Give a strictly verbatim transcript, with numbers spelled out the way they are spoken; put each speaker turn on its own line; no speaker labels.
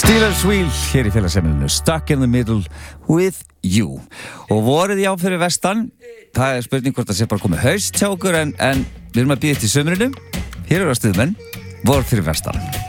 Steelers Wheel hér í félagsheimilinu Stuck in the Middle with You. Og vorið já fyrir vestan, það er spurning hvort það sé bara komið haust hjá okkur en, en við erum að bíða til sumrinu. Hér eru að stuðmenn vor fyrir vestan.